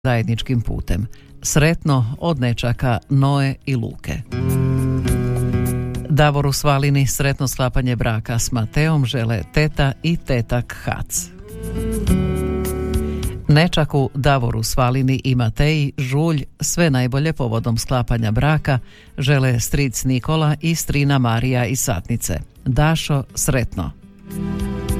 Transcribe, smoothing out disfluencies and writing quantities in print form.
zajedničkim putem. Sretno od nečaka Noe i Luke. Davoru Svalini sretno sklapanje braka s Mateom žele teta i tetak Hac. Nečaku Davoru Svalini i Mateji Žulj sve najbolje povodom sklapanja braka žele stric Nikola i strina Marija iz Satnice. Dašo, sretno.